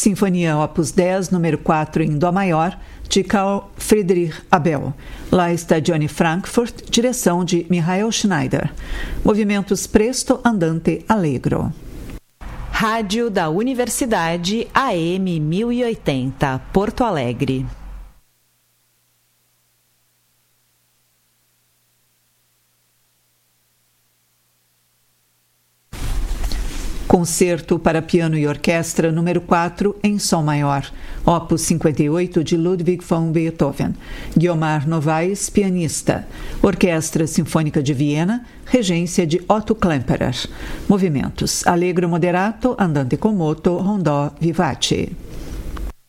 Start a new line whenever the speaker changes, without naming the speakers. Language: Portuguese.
Sinfonia Opus 10, número 4, em Dó maior, de Carl Friedrich Abel. Lá está Johnny Frankfurt, direção de Michael Schneider. Movimentos presto, andante, allegro.
Rádio da Universidade AM 1080, Porto Alegre.
Concerto para piano e orquestra número 4 em Sol maior, opus 58 de Ludwig van Beethoven. Guiomar Novaes, pianista. Orquestra Sinfônica de Viena, regência de Otto Klemperer. Movimentos: allegro moderato, andante con moto, rondò vivace.